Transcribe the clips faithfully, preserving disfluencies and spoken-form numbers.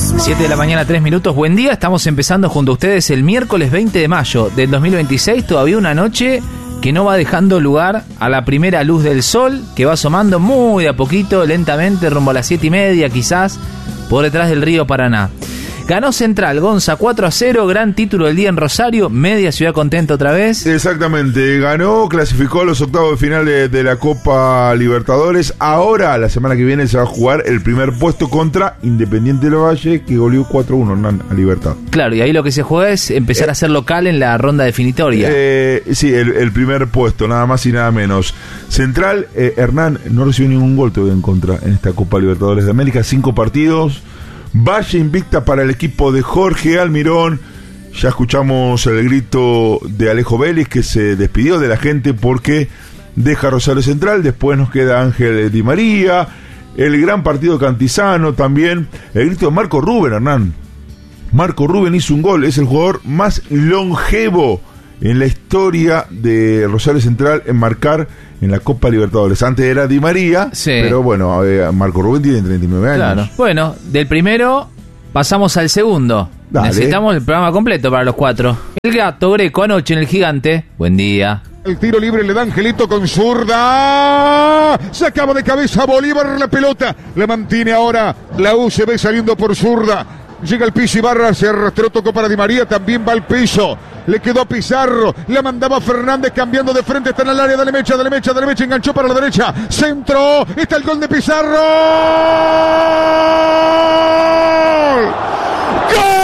siete de la mañana, tres minutos. Buen día, estamos empezando junto a ustedes el miércoles veinte de mayo del dos mil veintiséis. Todavía una noche que no va dejando lugar a la primera luz del sol, que va asomando muy de a poquito, lentamente, rumbo a las siete y media quizás, por detrás del río Paraná. Ganó Central, Gonza, cuatro a cero, gran título del día en Rosario, media ciudad contenta otra vez. Exactamente, ganó, clasificó a los octavos de final de, de la Copa Libertadores. Ahora, la semana que viene, se va a jugar el primer puesto contra Independiente del Valle, que goleó cuatro a uno a Libertad. Claro, y ahí lo que se juega es empezar eh, a ser local en la ronda definitoria. Eh, sí, el, el primer puesto, nada más y nada menos. Central, eh, Hernán, no recibió ningún gol todavía en contra en esta Copa Libertadores de América, cinco partidos. Valle invicta para el equipo de Jorge Almirón. Ya escuchamos el grito de Alejo Vélez, que se despidió de la gente porque deja Rosario Central. Después nos queda Ángel Di María, el gran partido Cantizano también. El grito de Marco Rubén, Hernán. Marco Rubén hizo un gol, es el jugador más longevo en la historia de Rosario Central en marcar en la Copa Libertadores. Antes era Di María, sí, pero bueno, eh, Marco Rubén tiene treinta y nueve años. Claro. Bueno, del primero pasamos al segundo. Dale. Necesitamos el programa completo para los cuatro. El Gato Greco anoche en el Gigante. Buen día. El tiro libre le da Angelito con zurda. Sacaba de cabeza Bolívar la pelota. La mantiene ahora la U C B saliendo por zurda. Llega al piso Ibarra, se arrastró, tocó para Di María, también va al piso. Le quedó Pizarro, la mandaba Fernández cambiando de frente, está en el área, dale mecha, dale mecha, dale mecha, enganchó para la derecha, centro, está el gol de Pizarro. ¡Gol!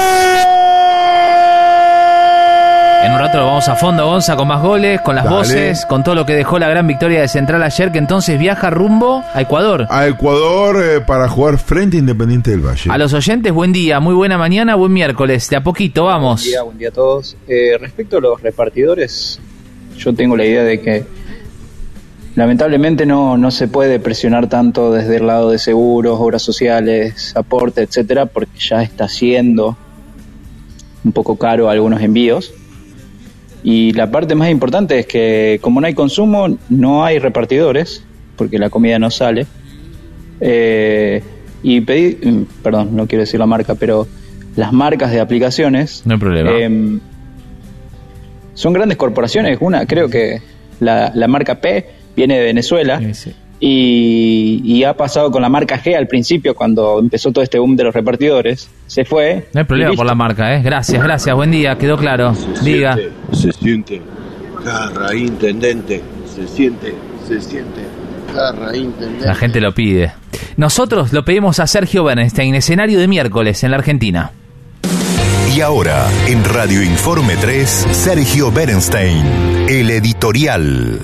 En un rato lo vamos a fondo, Gonza, con más goles, con las Dale. voces, con todo lo que dejó la gran victoria de Central ayer, que entonces viaja rumbo a Ecuador. A Ecuador eh, para jugar frente a Independiente del Valle. A los oyentes, buen día, muy buena mañana, buen miércoles, de a poquito, vamos. Buen día, buen día a todos. Eh, respecto a los repartidores, yo tengo la idea de que lamentablemente no, no se puede presionar tanto desde el lado de seguros, obras sociales, aporte, etcétera, porque ya está siendo un poco caro algunos envíos. Y la parte más importante es que como no hay consumo, no hay repartidores, porque la comida no sale. Eh, y pedí, perdón, no quiero decir la marca, pero las marcas de aplicaciones... No hay problema. Eh, son grandes corporaciones. Una, creo que la, la marca P viene de Venezuela. Sí, sí. Y, y ha pasado con la marca G al principio, cuando empezó todo este boom de los repartidores. Se fue. No hay problema por la marca, ¿eh? Gracias, gracias. Buen día, quedó claro. Se Diga. Siente, se siente garra, intendente. Se siente, se siente garra, intendente. La gente lo pide. Nosotros lo pedimos a Sergio Bernstein, escenario de miércoles en la Argentina. Y ahora, en Radio Informe tres, Sergio Bernstein, el editorial.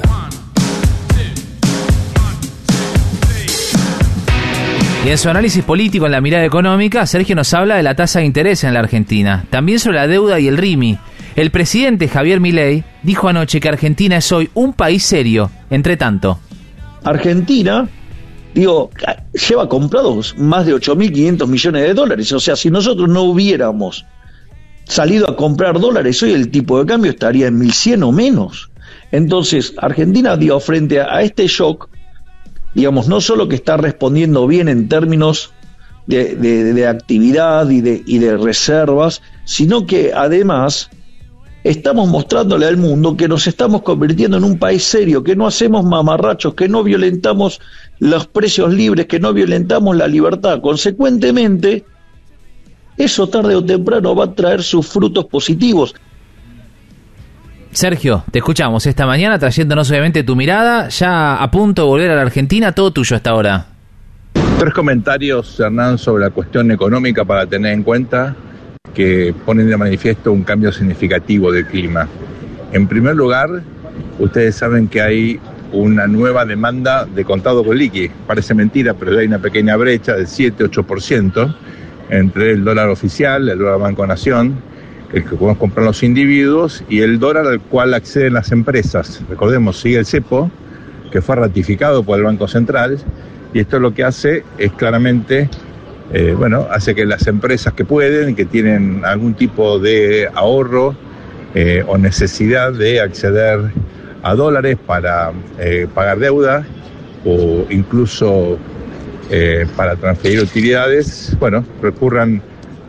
Y en su análisis político en la mirada económica, Sergio nos habla de la tasa de interés en la Argentina, también sobre la deuda y el R I M I. El presidente Javier Milei dijo anoche que Argentina es hoy un país serio, entre tanto. Argentina, digo, lleva comprados más de ocho mil quinientos millones de dólares, o sea, si nosotros no hubiéramos salido a comprar dólares, hoy el tipo de cambio estaría en mil cien o menos. Entonces, Argentina, digo, frente a, a este shock, digamos, no solo que está respondiendo bien en términos de, de, de actividad y de, y de reservas, sino que además estamos mostrándole al mundo que nos estamos convirtiendo en un país serio, que no hacemos mamarrachos, que no violentamos los precios libres, que no violentamos la libertad. Consecuentemente, eso tarde o temprano va a traer sus frutos positivos. Sergio, te escuchamos esta mañana trayéndonos obviamente tu mirada, ya a punto de volver a la Argentina, todo tuyo hasta ahora. Tres comentarios, Hernán, sobre la cuestión económica para tener en cuenta que ponen de manifiesto un cambio significativo del clima. En primer lugar, ustedes saben que hay una nueva demanda de contado con liqui. Parece mentira, pero hay una pequeña brecha del siete a ocho por ciento entre el dólar oficial, el dólar Banco Nación, el que podemos comprar los individuos, y el dólar al cual acceden las empresas. Recordemos, sigue el cepo, que fue ratificado por el Banco Central, y esto lo que hace es claramente, eh, bueno, hace que las empresas que pueden, que tienen algún tipo de ahorro eh, o necesidad de acceder a dólares para eh, pagar deuda o incluso eh, para transferir utilidades, bueno, recurran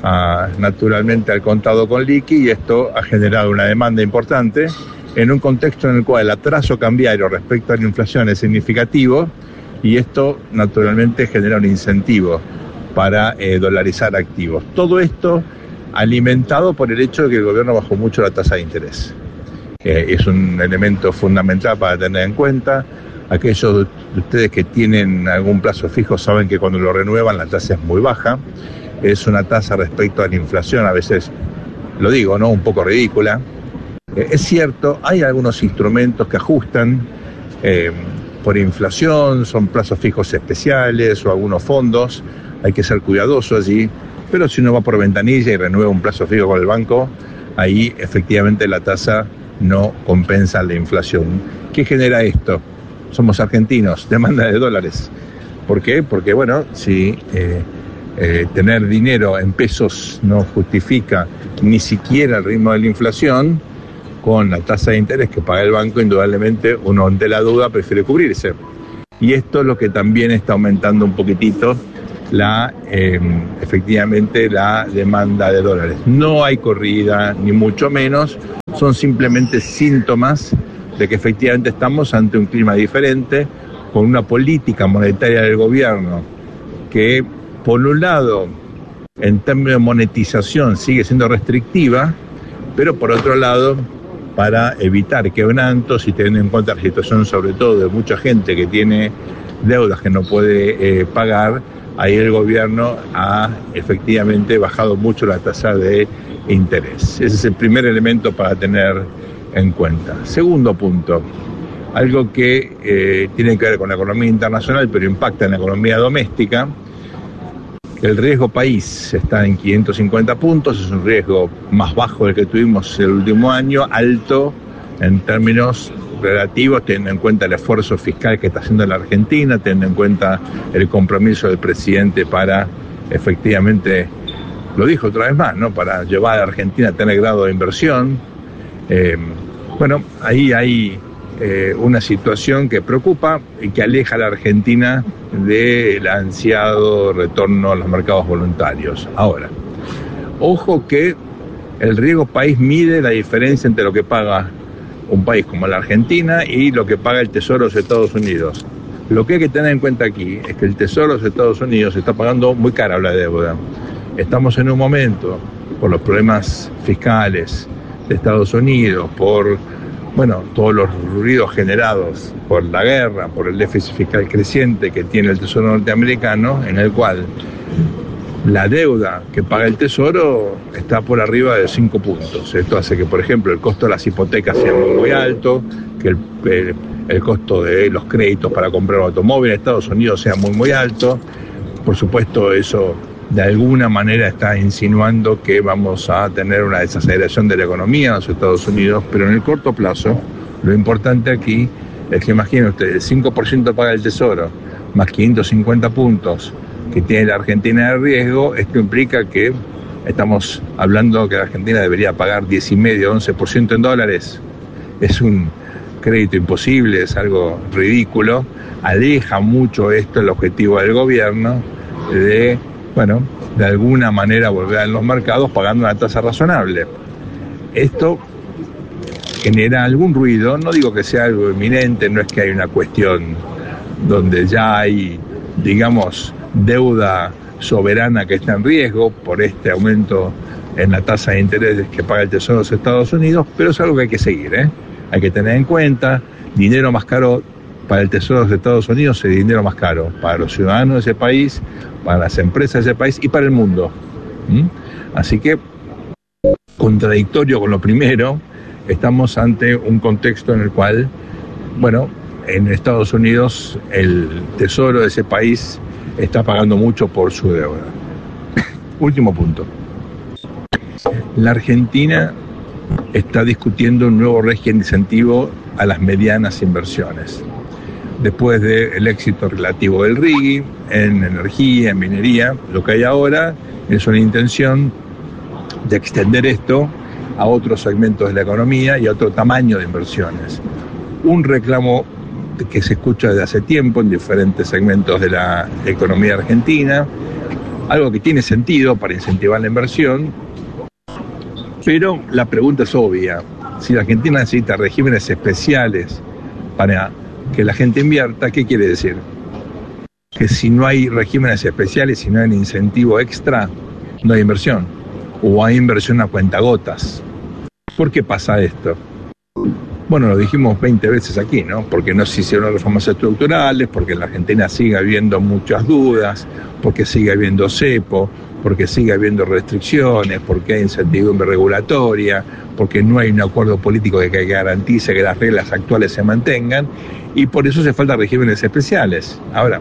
a, naturalmente al contado con liqui, y esto ha generado una demanda importante en un contexto en el cual el atraso cambiario respecto a la inflación es significativo, y esto naturalmente genera un incentivo para eh, dolarizar activos. Todo esto alimentado por el hecho de que el gobierno bajó mucho la tasa de interés. Eh, es un elemento fundamental para tener en cuenta. Aquellos de ustedes que tienen algún plazo fijo saben que cuando lo renuevan la tasa es muy baja. Es una tasa respecto a la inflación, a veces, lo digo, ¿no?, un poco ridícula. Eh, es cierto, hay algunos instrumentos que ajustan eh, por inflación, son plazos fijos especiales o algunos fondos. Hay que ser cuidadoso allí, pero si uno va por ventanilla y renueva un plazo fijo con el banco, ahí efectivamente la tasa no compensa la inflación. ¿Qué genera esto? Somos argentinos, demanda de dólares. ¿Por qué? Porque, bueno, si eh, eh, tener dinero en pesos no justifica ni siquiera el ritmo de la inflación, con la tasa de interés que paga el banco, indudablemente uno ante la duda prefiere cubrirse. Y esto es lo que también está aumentando un poquitito la eh, efectivamente la demanda de dólares. No hay corrida, ni mucho menos, son simplemente síntomas de que efectivamente estamos ante un clima diferente, con una política monetaria del gobierno que, por un lado, en términos de monetización sigue siendo restrictiva, pero por otro lado, para evitar quebrantos y teniendo en cuenta la situación sobre todo de mucha gente que tiene deudas que no puede eh, pagar, ahí el gobierno ha efectivamente bajado mucho la tasa de interés. Ese es el primer elemento para tener en cuenta. Segundo punto, algo que eh, tiene que ver con la economía internacional, pero impacta en la economía doméstica. El riesgo país está en quinientos cincuenta puntos, es un riesgo más bajo del que tuvimos el último año, alto en términos relativos, teniendo en cuenta el esfuerzo fiscal que está haciendo la Argentina, teniendo en cuenta el compromiso del presidente para, efectivamente, lo dijo otra vez más, ¿no?, para llevar a la Argentina a tener grado de inversión. Eh, bueno, ahí hay eh, una situación que preocupa y que aleja a la Argentina del ansiado retorno a los mercados voluntarios. Ahora, ojo que el riesgo país mide la diferencia entre lo que paga un país como la Argentina y lo que paga el Tesoro de los Estados Unidos. Lo que hay que tener en cuenta aquí es que el Tesoro de los Estados Unidos está pagando muy cara la deuda. Estamos en un momento, por los problemas fiscales de Estados Unidos, por, bueno, todos los ruidos generados por la guerra, por el déficit fiscal creciente que tiene el Tesoro norteamericano, en el cual la deuda que paga el Tesoro está por arriba de cinco puntos. Esto hace que, por ejemplo, el costo de las hipotecas sea muy, muy alto, que el, el, el costo de los créditos para comprar un automóvil en Estados Unidos sea muy, muy alto. Por supuesto, eso de alguna manera está insinuando que vamos a tener una desaceleración de la economía en los Estados Unidos, pero en el corto plazo, lo importante aquí es que imaginen ustedes, el cinco por ciento paga el Tesoro, más quinientos cincuenta puntos que tiene la Argentina de riesgo. Esto implica que estamos hablando que la Argentina debería pagar diez coma cinco, once por ciento en dólares. Es un crédito imposible, es algo ridículo. Aleja mucho esto el objetivo del gobierno de, bueno, de alguna manera volver a los mercados pagando una tasa razonable. Esto genera algún ruido, no digo que sea algo inminente, no es que hay una cuestión donde ya hay, digamos, deuda soberana que está en riesgo por este aumento en la tasa de interés que paga el Tesoro de los Estados Unidos, pero es algo que hay que seguir, ¿eh? Hay que tener en cuenta, dinero más caro para el Tesoro de los Estados Unidos es dinero más caro para los ciudadanos de ese país, para las empresas de ese país y para el mundo. ¿Mm? Así que, contradictorio con lo primero, estamos ante un contexto en el cual, bueno, en Estados Unidos el Tesoro de ese país está pagando mucho por su deuda. Último punto. La Argentina está discutiendo un nuevo régimen de incentivo a las medianas inversiones. Después del éxito relativo del R I G I en energía, en minería, lo que hay ahora es una intención de extender esto a otros segmentos de la economía y a otro tamaño de inversiones. Un reclamo que se escucha desde hace tiempo en diferentes segmentos de la economía argentina algo que tiene sentido para incentivar la inversión, pero la pregunta es obvia. Si la Argentina necesita regímenes especiales para que la gente invierta, ¿qué quiere decir? Que si no hay regímenes especiales, si no hay un incentivo extra, no hay inversión, o hay inversión a cuentagotas. ¿Por qué pasa esto? Bueno, lo dijimos veinte veces aquí, ¿no? Porque no se hicieron reformas estructurales, porque en la Argentina sigue habiendo muchas dudas, porque sigue habiendo cepo, porque sigue habiendo restricciones, porque hay incertidumbre regulatoria, porque no hay un acuerdo político que garantice que las reglas actuales se mantengan, y por eso hace falta regímenes especiales. Ahora,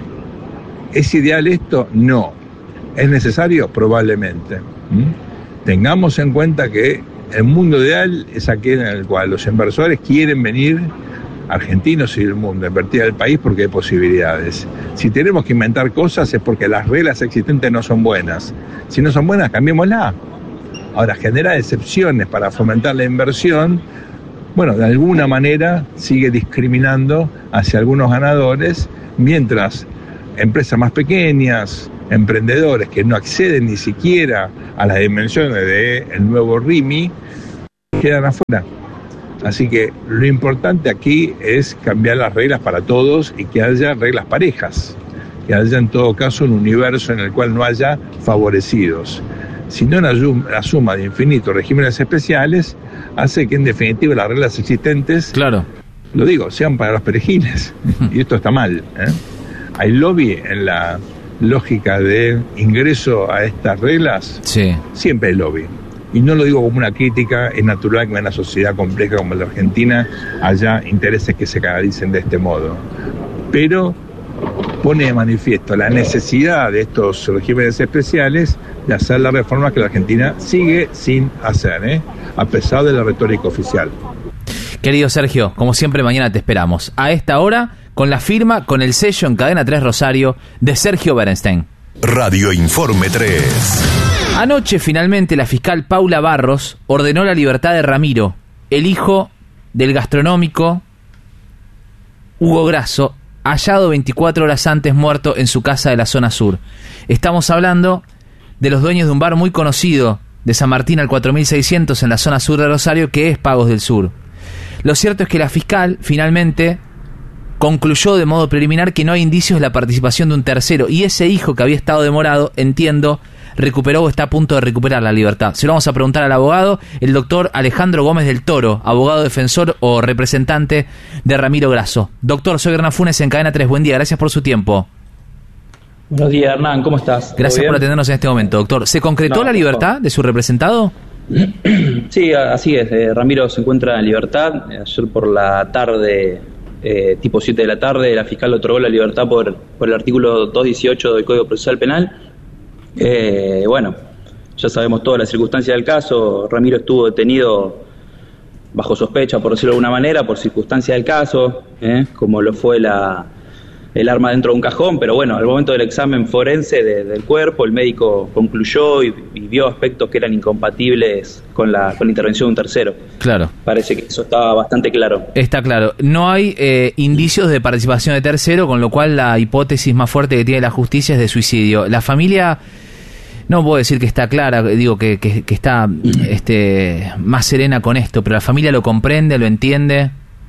¿es ideal esto? No. ¿Es necesario? Probablemente. ¿Mm? Tengamos en cuenta que el mundo ideal es aquel en el cual los inversores quieren venir, argentinos y del mundo, a invertir al país porque hay posibilidades. Si tenemos que inventar cosas es porque las reglas existentes no son buenas. Si no son buenas, cambiémoslas. Ahora, generar excepciones para fomentar la inversión, bueno, de alguna manera sigue discriminando hacia algunos ganadores, mientras empresas más pequeñas, emprendedores que no acceden ni siquiera a las dimensiones del nuevo R I M I, quedan afuera. Así que lo importante aquí es cambiar las reglas para todos y que haya reglas parejas, que haya en todo caso un universo en el cual no haya favorecidos. Si no, la suma de infinitos regímenes especiales hace que en definitiva las reglas existentes, claro, lo digo, sean para los perejiles. Y esto está mal, ¿eh? Hay lobby en la lógica de ingreso a estas reglas, sí. Siempre hay lobby. Y no lo digo como una crítica, es natural que en una sociedad compleja como la Argentina haya intereses que se canalicen de este modo. Pero pone de manifiesto la necesidad de estos regímenes especiales de hacer las reformas que la Argentina sigue sin hacer, ¿eh? A pesar de la retórica oficial. Querido Sergio, como siempre mañana te esperamos. A esta hora, con la firma, con el sello en Cadena tres Rosario de Sergio Berenstein. Radio Informe tres. Anoche, finalmente, la fiscal Paula Barros ordenó la libertad de Ramiro, el hijo del gastronómico Hugo Grasso, hallado veinticuatro horas antes muerto en su casa de la zona sur. Estamos hablando de los dueños de un bar muy conocido de San Martín al cuatro mil seiscientos en la zona sur de Rosario, que es Pagos del Sur. Lo cierto es que la fiscal finalmente concluyó de modo preliminar que no hay indicios de la participación de un tercero, y ese hijo que había estado demorado, entiendo, recuperó o está a punto de recuperar la libertad. Se lo vamos a preguntar al abogado, el doctor Alejandro Gómez del Toro, abogado defensor o representante de Ramiro Grasso. Doctor, soy Hernán Funes en Cadena tres. Buen día, gracias por su tiempo. Buenos días, Hernán, ¿cómo estás? Gracias por atendernos en este momento, doctor. ¿Se concretó no, la libertad de su representado? Sí, así es. Eh, Ramiro se encuentra en libertad. Ayer por la tarde, eh, tipo siete de la tarde, la fiscal le otorgó la libertad por, por el artículo doscientos dieciocho del Código Procesal Penal. Eh, bueno, ya sabemos todas las circunstancias del caso. Ramiro estuvo detenido bajo sospecha, por decirlo de alguna manera, por circunstancias del caso, eh, como lo fue la, el arma dentro de un cajón, pero bueno, al momento del examen forense de, del cuerpo, el médico concluyó y, y vio aspectos que eran incompatibles con la, con la intervención de un tercero. Claro. Parece que eso estaba bastante claro. Está claro. No hay eh, indicios de participación de tercero, con lo cual la hipótesis más fuerte que tiene la justicia es de suicidio. La familia, no puedo decir que está clara, digo que, que, que está este, más serena con esto, pero la familia lo comprende, lo entiende.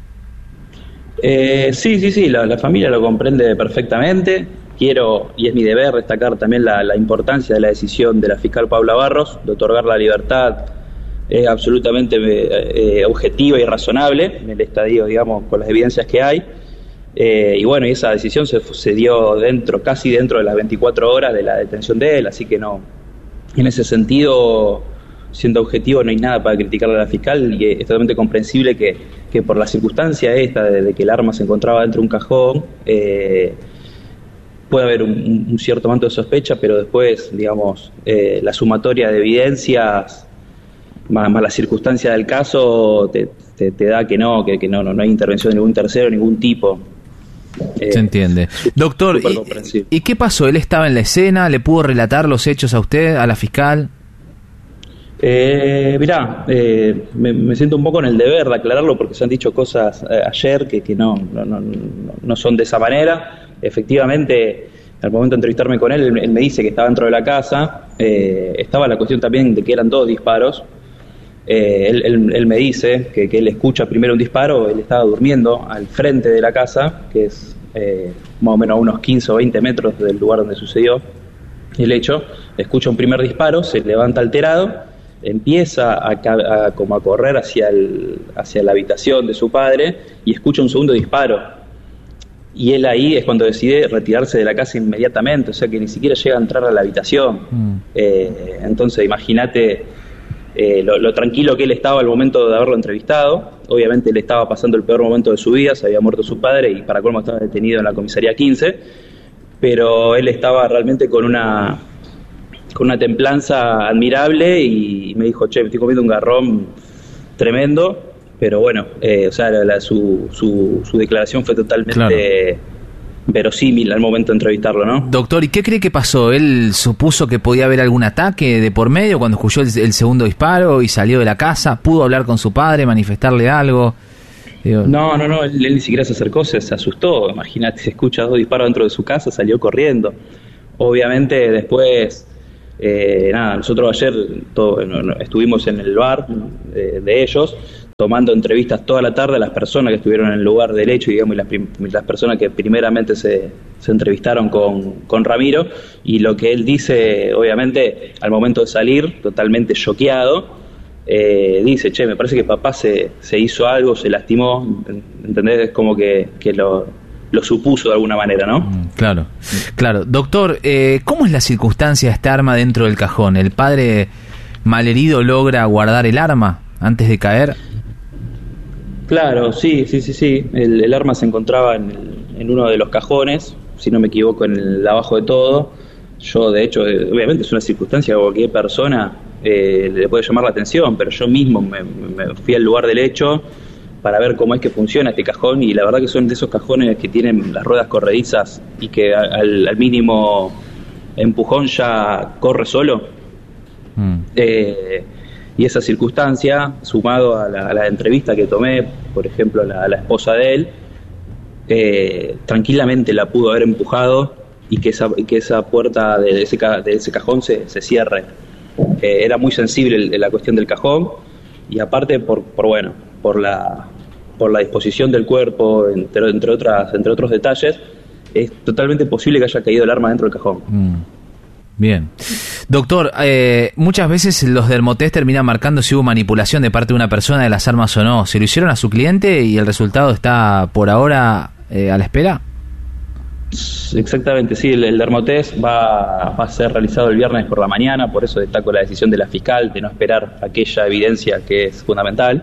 Eh, sí, sí, sí, la, la familia lo comprende perfectamente. Quiero, y es mi deber, destacar también la, la importancia de la decisión de la fiscal Paula Barros de otorgar la libertad eh, absolutamente eh, objetiva y razonable en el estadio, digamos, con las evidencias que hay. Eh, y bueno, y esa decisión se, se dio dentro, casi dentro de las veinticuatro horas de la detención de él, así que no, en ese sentido, siendo objetivo, no hay nada para criticarle a la fiscal, y es totalmente comprensible que, que por la circunstancia esta de, de que el arma se encontraba dentro de un cajón, eh, puede haber un, un cierto manto de sospecha, pero después, digamos, eh, la sumatoria de evidencias más, más la circunstancia del caso te, te, te da que no, que, que no, no, no hay intervención de ningún tercero, ningún tipo. Eh, Se entiende. Doctor, ¿y, ¿y qué pasó? ¿Él estaba en la escena? ¿Le pudo relatar los hechos a usted, a la fiscal? Eh, mirá, eh, me, me siento un poco en el deber de aclararlo porque se han dicho cosas eh, ayer que, que no, no, no, no son de esa manera. Efectivamente, al momento de entrevistarme con él, él, él me dice que estaba dentro de la casa, eh, estaba la cuestión también de que eran dos disparos. Eh, él, él, él me dice que, que él escucha primero un disparo, él estaba durmiendo al frente de la casa, que es eh, más o menos a unos quince o veinte metros del lugar donde sucedió el hecho. Escucha un primer disparo, se levanta alterado, empieza a, a, como a correr hacia, el, hacia la habitación de su padre y escucha un segundo disparo. Y él ahí es cuando decide retirarse de la casa inmediatamente, o sea que ni siquiera llega a entrar a la habitación. Mm. Eh, entonces imagínate eh, lo, lo tranquilo que él estaba al momento de haberlo entrevistado. Obviamente él estaba pasando el peor momento de su vida, se había muerto su padre y para colmo estaba detenido en la comisaría quince, pero él estaba realmente con una, con una templanza admirable y me dijo, che, me estoy comiendo un garrón tremendo. Pero bueno, eh, o sea, la, la, su, su, su declaración fue totalmente claro. verosímil al momento de entrevistarlo, ¿no? Doctor, ¿y qué cree que pasó? ¿Él supuso que podía haber algún ataque de por medio cuando escuchó el, el segundo disparo y salió de la casa? ¿Pudo hablar con su padre, manifestarle algo? Digo... No, no, no, él, él ni siquiera se acercó, se, se asustó. Imagínate, se escucha dos disparos dentro de su casa, salió corriendo. Obviamente después... Eh, nada, nosotros ayer todo, no, no, estuvimos en el bar, ¿no? de, de ellos, tomando entrevistas toda la tarde a las personas que estuvieron en el lugar del hecho, digamos, y las, prim- las personas que primeramente se, se entrevistaron con, con Ramiro, y lo que él dice, obviamente, al momento de salir, totalmente choqueado, eh, dice, che, me parece que papá se, se hizo algo, se lastimó, ¿entendés? Es como que, que lo... lo supuso de alguna manera, ¿no? Claro, claro. Doctor, eh, ¿cómo es la circunstancia de esta arma dentro del cajón? ¿El padre malherido logra guardar el arma antes de caer? Claro, sí, sí, sí, sí. El, el arma se encontraba en, el, en uno de los cajones, si no me equivoco, en el abajo de todo. Yo, de hecho, eh, obviamente es una circunstancia que cualquier persona eh, le puede llamar la atención, pero yo mismo me, me fui al lugar del hecho para ver cómo es que funciona este cajón, y la verdad que son de esos cajones que tienen las ruedas corredizas y que al, al mínimo empujón ya corre solo. Mm. Eh, y esa circunstancia, sumado a la, a la entrevista que tomé, por ejemplo, a la, a la esposa de él, eh, tranquilamente la pudo haber empujado y que esa, que esa puerta de ese, de ese cajón se, se cierre. Eh, era muy sensible el, la cuestión del cajón, y aparte por, por bueno, por la por la disposición del cuerpo, entre, entre otras entre otros detalles, es totalmente posible que haya caído el arma dentro del cajón. Mm. Bien. Doctor, eh, muchas veces los dermotest terminan marcando si hubo manipulación de parte de una persona de las armas o no. ¿Se lo hicieron a su cliente y el resultado está por ahora eh, a la espera? Exactamente, sí, el, el dermotest va, va a ser realizado el viernes por la mañana, por eso destaco la decisión de la fiscal de no esperar aquella evidencia que es fundamental.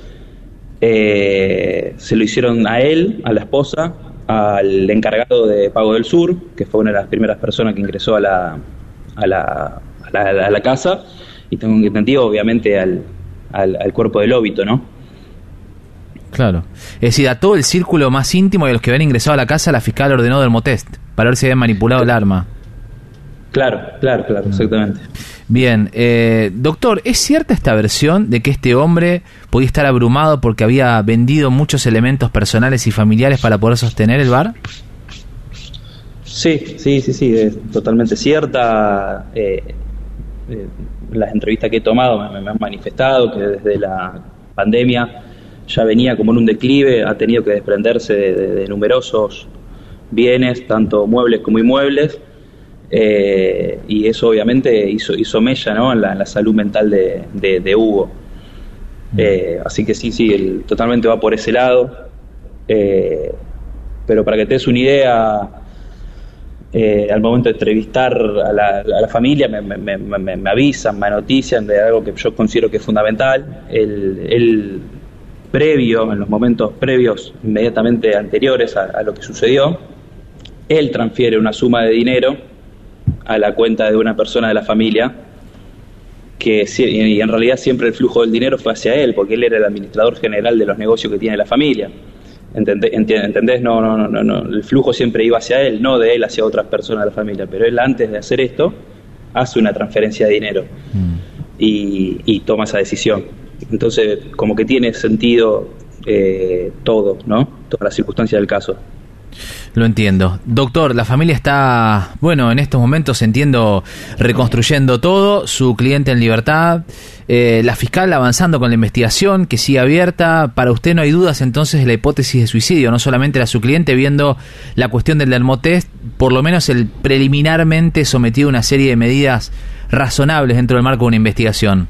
Eh, se lo hicieron a él, a la esposa, al encargado de Pago del Sur, que fue una de las primeras personas que ingresó a la, a la, a la, a la casa, y tengo entendido, obviamente, al, al, al cuerpo del óbito, ¿no? Claro. Es decir, a todo el círculo más íntimo de los que habían ingresado a la casa, la fiscal ordenó dermotest para ver si habían manipulado el arma. Claro, claro, claro, exactamente. Bien, eh, doctor, ¿es cierta esta versión de que este hombre podía estar abrumado porque había vendido muchos elementos personales y familiares para poder sostener el bar? Sí, sí, sí, sí, es totalmente cierta. Eh, eh, las entrevistas que he tomado me, me han manifestado que desde la pandemia ya venía como en un declive, ha tenido que desprenderse de, de, de numerosos bienes, tanto muebles como inmuebles. Eh, y eso obviamente hizo, hizo mella, ¿no? en, la, en la salud mental de, de, de Hugo. Eh, así que sí, sí, el, totalmente va por ese lado. Eh, pero para que te des una idea, eh, al momento de entrevistar a la, a la familia me, me, me, me, me avisan, me notician de algo que yo considero que es fundamental. El, el previo, en los momentos previos, inmediatamente anteriores a, a lo que sucedió, él transfiere una suma de dinero a la cuenta de una persona de la familia, que y en realidad siempre el flujo del dinero fue hacia él, porque él era el administrador general de los negocios que tiene la familia. ¿Entendés? ¿Entendés? No, no, no, no, el flujo siempre iba hacia él, no de él hacia otras personas de la familia, pero él antes de hacer esto hace una transferencia de dinero mm. y, y toma esa decisión. Entonces, como que tiene sentido eh, todo, ¿no? Toda la circunstancia del caso. Lo entiendo. Doctor, la familia está, bueno, en estos momentos entiendo, reconstruyendo todo, su cliente en libertad, eh, la fiscal avanzando con la investigación que sigue abierta. Para usted no hay dudas entonces de la hipótesis de suicidio, no solamente era su cliente, viendo la cuestión del dermotest, por lo menos el preliminarmente sometido a una serie de medidas razonables dentro del marco de una investigación.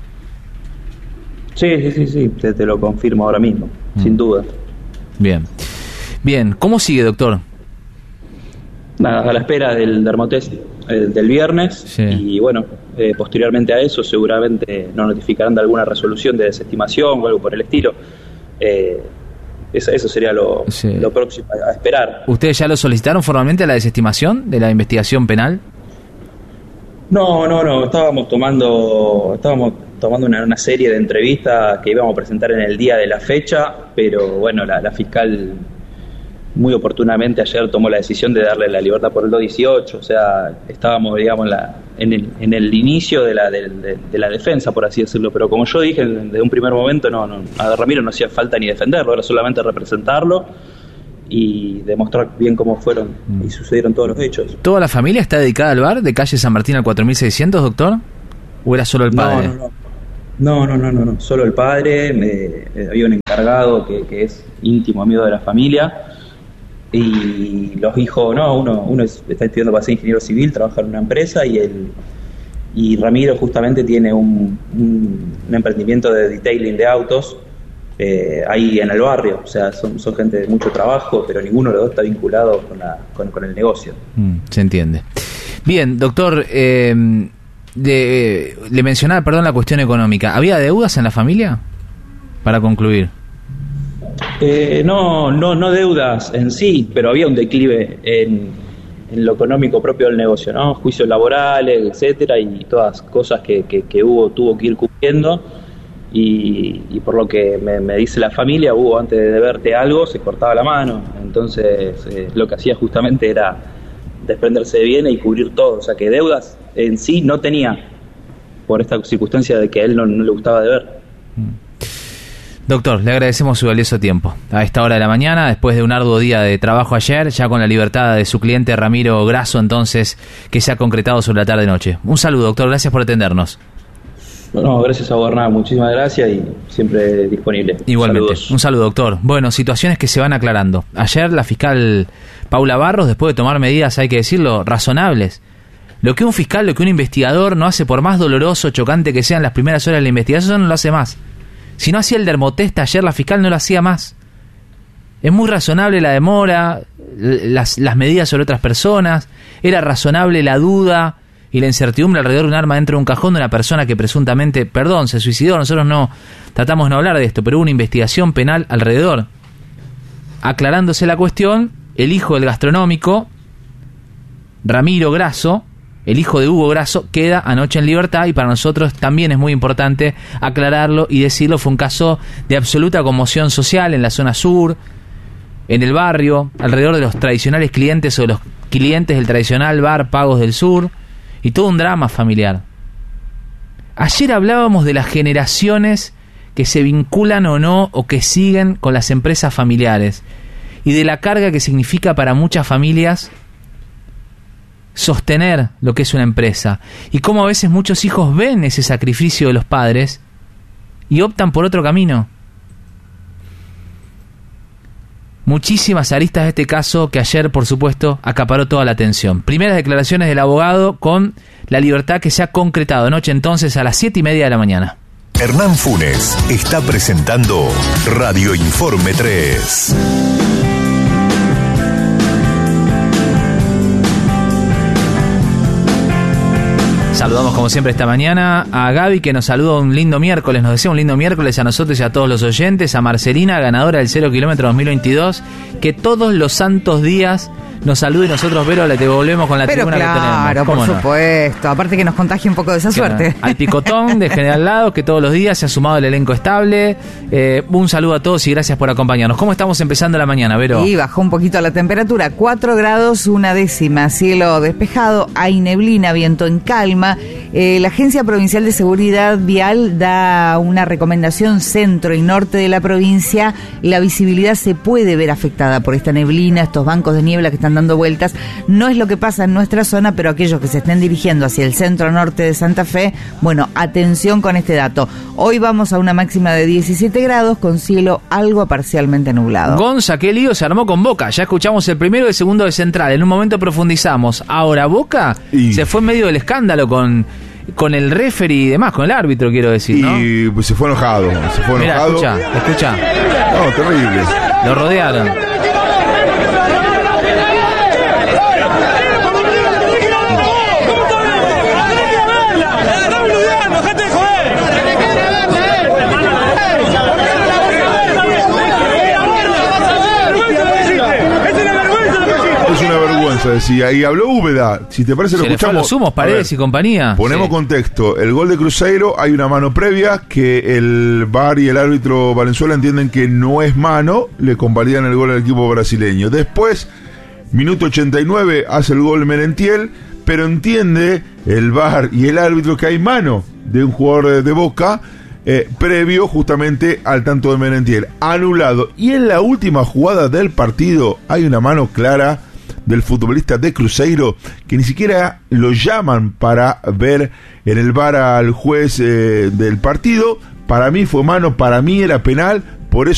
Sí, sí, sí, sí, te, te lo confirmo ahora mismo, mm. sin duda. Bien. Bien, ¿cómo sigue, doctor? Nada, a la espera del dermotest eh, del viernes, sí. Y bueno, eh, posteriormente a eso seguramente nos notificarán de alguna resolución de desestimación o algo por el estilo. Eh, eso, eso sería lo, sí. lo próximo a esperar. ¿Ustedes ya lo solicitaron formalmente a la desestimación de la investigación penal? No, no, no, estábamos tomando estábamos tomando una, una serie de entrevistas que íbamos a presentar en el día de la fecha, pero bueno, la, la fiscal muy oportunamente ayer tomó la decisión de darle la libertad por el doscientos dieciocho, o sea, estábamos, digamos, la, en, el, en el inicio de la, de, de, de la defensa, por así decirlo, pero como yo dije, desde un primer momento no, no, a Ramiro no hacía falta ni defenderlo, era solamente representarlo y demostrar bien cómo fueron y sucedieron todos los hechos. ¿Toda la familia está dedicada al bar de calle San Martín al cuatro mil seiscientos, doctor? ¿O era solo el padre? No, no, no. No, no, no, no, no. Solo el padre, me, había un encargado que, que es íntimo amigo de la familia, y los hijos, no, uno uno es, está estudiando para ser ingeniero civil, trabaja en una empresa, y el y Ramiro justamente tiene un, un, un emprendimiento de detailing de autos eh, ahí en el barrio, o sea, son, son gente de mucho trabajo, pero ninguno de los dos está vinculado con, la, con, con el negocio. Mm, se entiende. Bien, doctor, eh, de, le mencionaba, perdón, la cuestión económica. ¿Había deudas en la familia? Para concluir. Eh, no, no, no deudas en sí, pero había un declive en, en lo económico propio del negocio, ¿no? Juicios laborales, etcétera, y todas cosas que, que, que hubo, tuvo que ir cubriendo, y, y por lo que me, me dice la familia, hubo antes de deberte algo, se cortaba la mano, entonces eh, lo que hacía justamente era desprenderse de bienes y cubrir todo, o sea que deudas en sí no tenía, por esta circunstancia de que a él no, no le gustaba deber. Doctor, le agradecemos su valioso tiempo. A esta hora de la mañana, después de un arduo día de trabajo ayer, ya con la libertad de su cliente Ramiro Grasso, entonces, que se ha concretado sobre la tarde-noche. Un saludo, doctor, gracias por atendernos. No, no, gracias a Bernard, muchísimas gracias y siempre disponible. Igualmente, saludos. Un saludo, doctor. Bueno, situaciones que se van aclarando. Ayer la fiscal Paula Barros, después de tomar medidas, hay que decirlo, razonables. Lo que un fiscal, lo que un investigador no hace, por más doloroso, chocante que sean las primeras horas de la investigación, no lo hace más. Si no hacía el dermotest ayer, la fiscal no lo hacía más. Es muy razonable la demora, las, las medidas sobre otras personas, era razonable la duda y la incertidumbre alrededor de un arma dentro de un cajón de una persona que presuntamente, perdón, se suicidó. Nosotros no tratamos de no hablar de esto, pero hubo una investigación penal alrededor. Aclarándose la cuestión, el hijo del gastronómico, Ramiro Grasso, el hijo de Hugo Grasso, queda anoche en libertad, y para nosotros también es muy importante aclararlo y decirlo. Fue un caso de absoluta conmoción social en la zona sur, en el barrio, alrededor de los tradicionales clientes o de los clientes del tradicional bar Pagos del Sur, y todo un drama familiar. Ayer hablábamos de las generaciones que se vinculan o no, o que siguen con las empresas familiares, y de la carga que significa para muchas familias sostener lo que es una empresa, y cómo a veces muchos hijos ven ese sacrificio de los padres y optan por otro camino. Muchísimas aristas de este caso que ayer, por supuesto, acaparó toda la atención. Primeras declaraciones del abogado con la libertad que se ha concretado anoche entonces a las siete y media de la mañana. Hernán Funes está presentando Radio Informe tres. Saludamos como siempre esta mañana a Gaby, que nos saluda un lindo miércoles, nos desea un lindo miércoles a nosotros y a todos los oyentes, a Marcelina, ganadora del cero kilómetro dos mil veintidós, que todos los santos días nos saluda, y nosotros, Vero, le devolvemos con la Pero tribuna claro, que tenemos. Claro, por no? supuesto, aparte que nos contagie un poco de esa Que suerte. no. Al Picotón de General Lado, que todos los días se ha sumado el elenco estable. Eh, un saludo a todos y gracias por acompañarnos. ¿Cómo estamos empezando la mañana, Vero? Y bajó un poquito la temperatura, cuatro grados, una décima, cielo despejado, hay neblina, viento en calma. Eh, la Agencia Provincial de Seguridad Vial da una recomendación: centro y norte de la provincia, la visibilidad se puede ver afectada por esta neblina, estos bancos de niebla que están andan dando vueltas. No es lo que pasa en nuestra zona, pero aquellos que se estén dirigiendo hacia el centro norte de Santa Fe, bueno, atención con este dato. Hoy vamos a una máxima de diecisiete grados con cielo algo parcialmente nublado. Gonza, qué lío se armó con Boca. Ya escuchamos el primero y el segundo de Central. En un momento profundizamos. Ahora Boca y... se fue en medio del escándalo con... con el referee y demás, con el árbitro, quiero decir, ¿no? Y pues se fue enojado, se fue Mirá, enojado. escucha, escucha. No, terrible. Lo rodearon. Es una vergüenza, decía. Y habló Úbeda. Si te parece, lo Se le fue a escuchamos. los Sumos, Paredes y compañía. Ponemos Sí. contexto. El gol de Cruzeiro, hay una mano previa que el V A R y el árbitro Valenzuela entienden que no es mano. Le convalidan el gol al equipo brasileño. Después, minuto ochenta y nueve, hace el gol Merentiel, pero entiende el V A R y el árbitro que hay mano de un jugador de, de Boca, eh, previo justamente al tanto de Merentiel. Anulado. Y en la última jugada del partido hay una mano clara del futbolista de Cruzeiro, que ni siquiera lo llaman para ver en el V A R al juez eh, del partido. Para mí fue mano, para mí era penal, por eso